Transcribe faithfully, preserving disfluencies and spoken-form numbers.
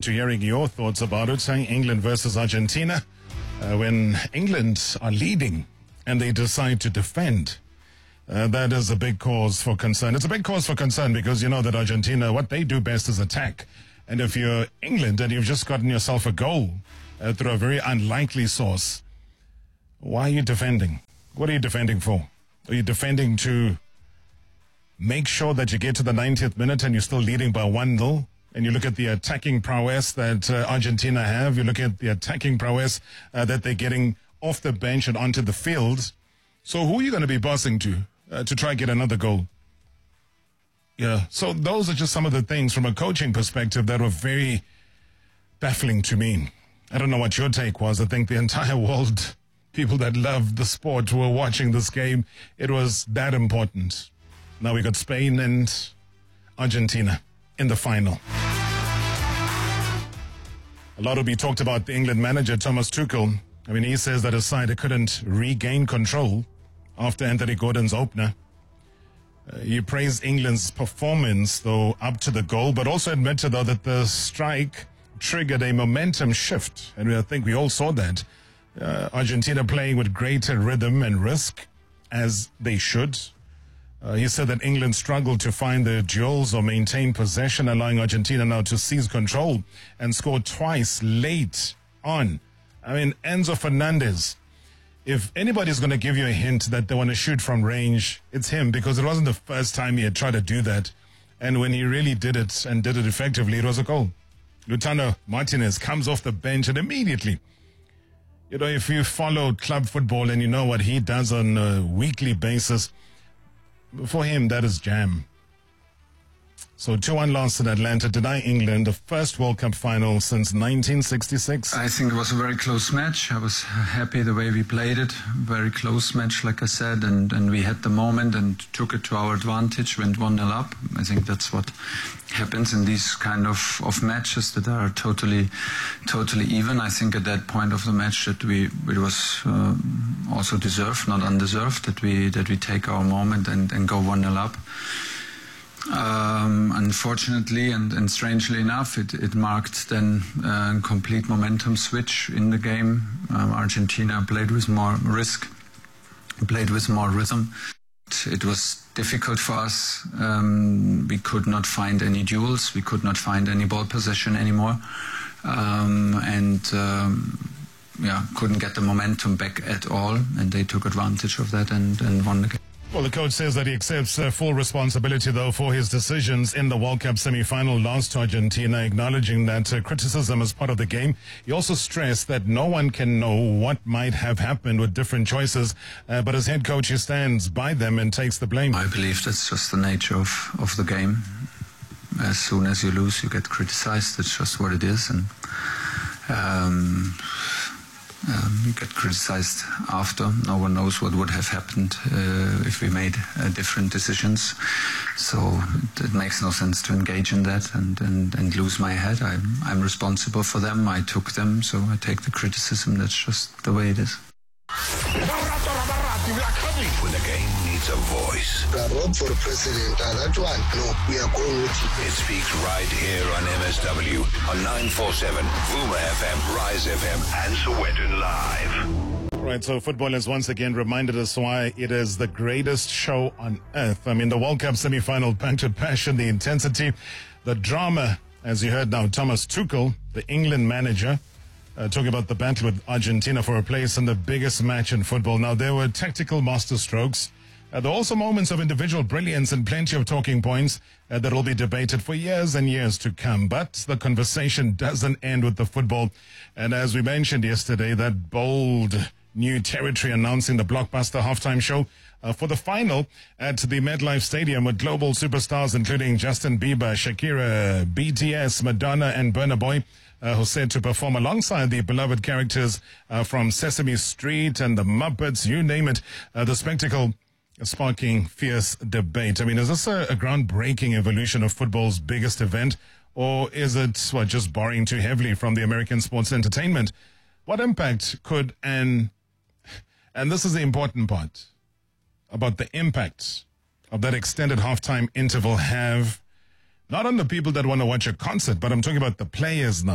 to hearing your thoughts about it, saying England versus Argentina. Uh, when England are leading and they decide to defend, uh, that is a big cause for concern. It's a big cause for concern because you know that Argentina, what they do best is attack. And if you're England and you've just gotten yourself a goal uh, through a very unlikely source, why are you defending? What are you defending for? Are you defending to make sure that you get to the ninetieth minute and you're still leading by one nil? And you look at the attacking prowess that uh, Argentina have. You look at the attacking prowess uh, that they're getting off the bench and onto the field. So who are you going to be bossing to uh, to try and get another goal? Yeah, so those are just some of the things from a coaching perspective that were very baffling to me. I don't know what your take was. I think the entire world, people that love the sport, were watching this game. It was that important. Now we got Spain and Argentina in the final. A lot will be talked about the England manager, Thomas Tuchel. I mean, he says that his side couldn't regain control after Anthony Gordon's opener. Uh, he praised England's performance, though, up to the goal, but also admitted, though, that the strike triggered a momentum shift. And I think we all saw that. Uh, Argentina playing with greater rhythm and risk, as they should. Uh, he said that England struggled to find the duels or maintain possession, allowing Argentina now to seize control and score twice late on. I mean, Enzo Fernandez, if anybody's going to give you a hint that they want to shoot from range, it's him, because it wasn't the first time he had tried to do that. And when he really did it and did it effectively, it was a goal. Lautaro Martinez comes off the bench and immediately, you know, if you follow club football and you know what he does on a weekly basis, for him, that is jam. So two one loss in Atlanta, deny England the first World Cup final since nineteen sixty-six. I think it was a very close match. I was happy the way we played it. Very close match, like I said, and, and we had the moment and took it to our advantage, went one nil up. I think that's what happens in these kind of, of matches that are totally totally even. I think at that point of the match that we it was uh, also deserved, not undeserved, that we that we take our moment and, and go one nil up. Um, unfortunately and, and strangely enough, it, it marked then a complete momentum switch in the game. Um, Argentina played with more risk, played with more rhythm. It was difficult for us. Um, we could not find any duels. We could not find any ball possession anymore. Um, and um, yeah, couldn't get the momentum back at all. And they took advantage of that and, and won the game. Well, the coach says that he accepts uh, full responsibility, though, for his decisions in the World Cup semi-final loss to Argentina, acknowledging that uh, criticism is part of the game. He also stressed that no one can know what might have happened with different choices, uh, but as head coach, he stands by them and takes the blame. I believe that's just the nature of, of the game. As soon as you lose, you get criticized. It's just what it is. And um, Um, you get criticized after. No one knows what would have happened uh, if we made uh, different decisions. So it, it makes no sense to engage in that and, and, and lose my head. I'm, I'm responsible for them. I took them, so I take the criticism. That's just the way it is. When the game needs a voice, I vote for the president, and that one, no, we are going with you. It speaks right here on M S W on nine forty-seven, Vuma F M, Rise F M, and Sowetan Live. Right, so football has once again reminded us why it is the greatest show on earth. I mean, the World Cup semi-final packed with passion, the intensity, the drama, as you heard now, Thomas Tuchel, the England manager, Uh, talking about the battle with Argentina for a place in the biggest match in football. Now, there were tactical masterstrokes. Uh, there were also moments of individual brilliance and plenty of talking points uh, that will be debated for years and years to come. But the conversation doesn't end with the football. And as we mentioned yesterday, that bold new territory announcing the blockbuster halftime show uh, for the final at the MetLife Stadium with global superstars including Justin Bieber, Shakira, B T S, Madonna, and Burna Boy, Uh, who's said to perform alongside the beloved characters uh, from Sesame Street and the Muppets, you name it. Uh, the spectacle sparking fierce debate. I mean, is this a, a groundbreaking evolution of football's biggest event, or is it, what, just borrowing too heavily from the American sports entertainment? What impact could an, and this is the important part, about the impact of that extended halftime interval have not on the people that want to watch a concert, but I'm talking about the players now.